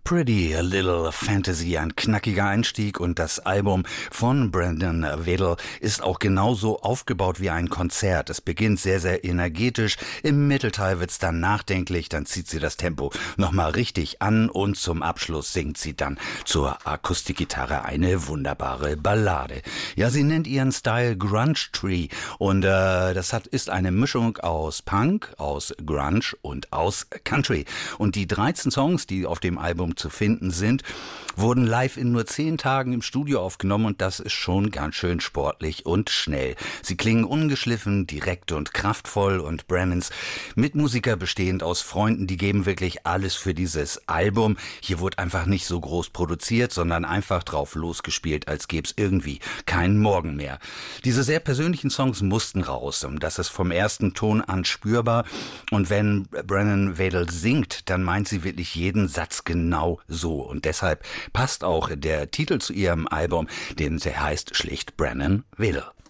Pretty Little Fantasy, ein knackiger Einstieg, und das Album von Brendan Wedel ist auch genauso aufgebaut wie ein Konzert. Es beginnt sehr, sehr energetisch, im Mittelteil wird's dann nachdenklich, dann zieht sie das Tempo nochmal richtig an und zum Abschluss singt sie dann zur Akustikgitarre eine wunderbare Ballade. Ja, sie nennt ihren Style Grunge Tree und ist eine Mischung aus Punk, aus Grunge und aus Country. Und die 13 Songs, die auf dem Album zu finden sind, wurden live in nur 10 Tagen im Studio aufgenommen, und das ist schon ganz schön sportlich und schnell. Sie klingen ungeschliffen, direkt und kraftvoll, und Brennans Mitmusiker, bestehend aus Freunden, die geben wirklich alles für dieses Album. Hier wurde einfach nicht so groß produziert, sondern einfach drauf losgespielt, als gäbe es irgendwie keinen Morgen mehr. Diese sehr persönlichen Songs mussten raus, und das ist vom ersten Ton an spürbar, und wenn Brendan Wedel singt, dann meint sie wirklich jeden Satz genau so, und deshalb passt auch der Titel zu ihrem Album, den sie heißt schlicht Brendan Wedel.